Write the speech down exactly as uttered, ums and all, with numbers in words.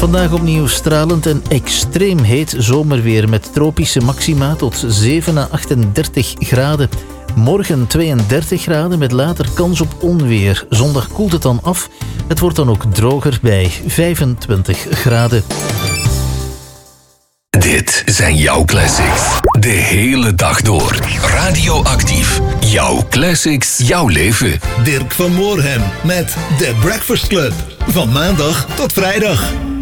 Vandaag opnieuw stralend en extreem heet zomerweer met tropische maxima tot zeven à achtendertig graden. Morgen tweeëndertig graden met later kans op onweer. Zondag koelt het dan af. Het wordt dan ook droger bij vijfentwintig graden. Dit zijn jouw classics. De hele dag door. Radioactief. Jouw classics, jouw leven. Dirk van Moorhem met The Breakfast Club. Van maandag tot vrijdag.